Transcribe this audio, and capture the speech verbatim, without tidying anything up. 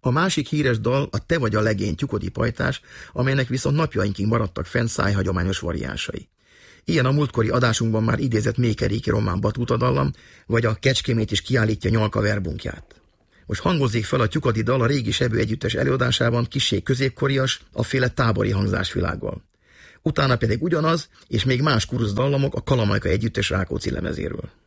A másik híres dal a Te vagy a legény tyukodi pajtás, amelynek viszont napjainkig maradtak fenn szájhagyományos variánsai. Ilyen a múltkori adásunkban már idézett Mékeréki román Batúta dallam, vagy a Kecskemét is kiállítja Nyalka verbunkját. Most hangozzék fel a tyukodi dal a régi Sebő együttes előadásában kissé középkorias, afféle tábori hangzásvilággal. Utána pedig ugyanaz, és még más kurusz dallamok a Kalamajka együttes Rákóczi lemezéről.